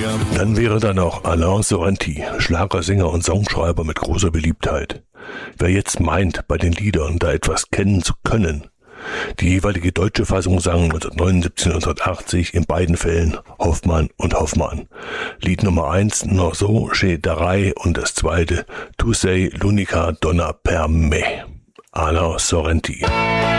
Dann wäre da noch Alain Sorrenti, Schlagersänger und Songschreiber mit großer Beliebtheit. Wer jetzt meint, bei den Liedern da etwas kennen zu können, die jeweilige deutsche Fassung sang 1979 und 1980, in beiden Fällen Hoffmann und Hoffmann. Lied Nummer 1, No so c'è darai, und das zweite, Tu sei l'unica donna per me, Alain Sorrenti.